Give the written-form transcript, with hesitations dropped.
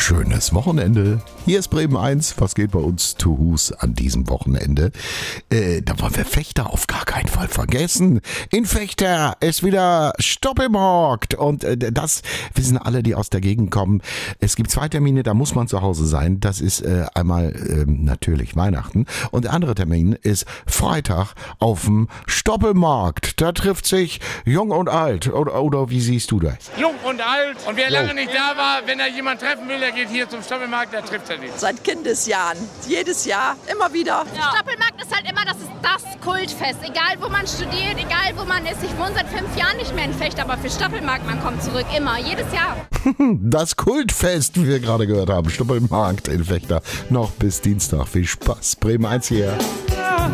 schönes Wochenende. Hier ist Bremen 1. Was geht bei uns zu Hus an diesem Wochenende? Da wollen wir Fechter auf gar keinen Fall vergessen. In Fechter ist wieder Stoppelmarkt. Und das wissen alle, die aus der Gegend kommen. Es gibt 2 Termine, da muss man zu Hause sein. Das ist einmal natürlich Weihnachten. Und der andere Termin ist Freitag auf dem Stoppelmarkt. Da trifft sich Jung und Alt. Oder wie siehst du das? Jung und alt. Und wer lange nicht da war, wenn er jemand treffen will, der geht hier zum Stoppelmarkt, der trifft er nicht. Seit Kindesjahren. Jedes Jahr. Immer wieder. Ja. Stoppelmarkt ist halt immer das Kultfest. Egal wo man studiert, egal wo man ist. Ich wohne seit 5 Jahren nicht mehr in Fechter, aber für Stoppelmarkt, man kommt zurück. Immer. Jedes Jahr. Das Kultfest, wie wir gerade gehört haben. Stoppelmarkt in Fechter. Noch bis Dienstag. Viel Spaß. Bremen 1 hier.